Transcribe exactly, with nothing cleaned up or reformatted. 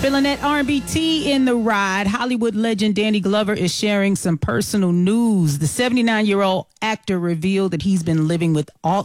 Feeling that R and B tea in the ride. Hollywood legend Danny Glover is sharing some personal news. The seventy-nine-year-old actor revealed that he's been living with